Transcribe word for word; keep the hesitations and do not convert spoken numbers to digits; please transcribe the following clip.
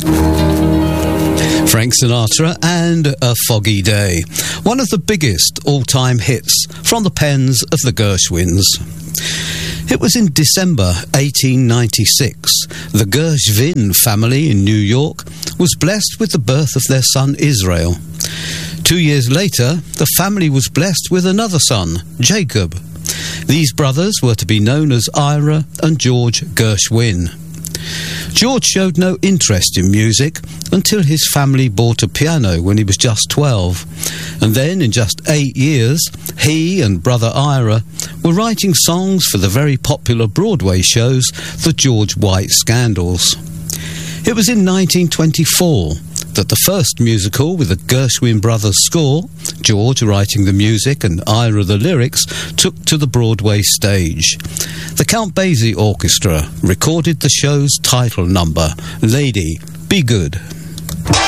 Frank Sinatra and A Foggy Day, one of the biggest all-time hits from the pens of the Gershwins. It was in December eighteen ninety-six. The Gershwin family in New York was blessed with the birth of their son Israel. Two years later, the family was blessed with another son, Jacob. These brothers were to be known as Ira and George Gershwin. George showed no interest in music until his family bought a piano when he was just twelve. And then, in just eight years, he and brother Ira were writing songs for the very popular Broadway shows, The George White Scandals. It was in nineteen twenty-four that the first musical with the Gershwin brothers score, George writing the music and Ira the lyrics, took to the Broadway stage. The Count Basie Orchestra recorded the show's title number, Lady, Be Good.